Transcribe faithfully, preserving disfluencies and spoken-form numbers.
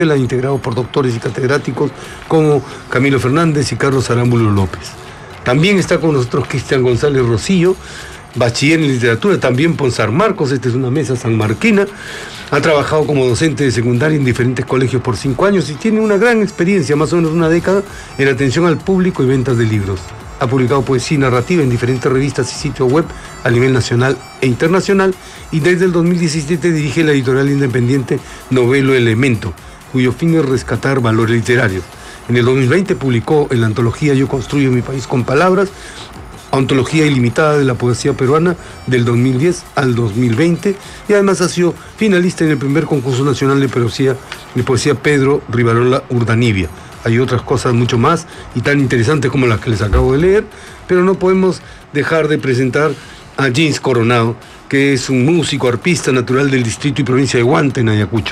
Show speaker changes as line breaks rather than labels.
integrado por doctores y catedráticos como Camilo Fernández y Carlos Arámbulo López. También está con nosotros Cristian González Rosillo, bachiller en literatura, también por San Marcos, esta es una mesa sanmarquina. Ha trabajado como docente de secundaria en diferentes colegios por cinco años y tiene una gran experiencia, más o menos una década, en atención al público y ventas de libros. Ha publicado poesía y narrativa en diferentes revistas y sitios web a nivel nacional e internacional y desde el dos mil diecisiete dirige la editorial independiente Novelo Elemento, cuyo fin es rescatar valores literarios. En el dos mil veinte publicó en la antología Yo construyo mi país con palabras, antología ilimitada de la poesía peruana del dos mil diez al dos mil veinte, y además ha sido finalista en el primer concurso nacional de poesía, de poesía Pedro Rivarola Urdanibia. Hay otras cosas mucho más y tan interesantes como las que les acabo de leer, pero no podemos dejar de presentar a James Coronado, que es un músico, arpista natural del distrito y provincia de Huanta, en Ayacucho.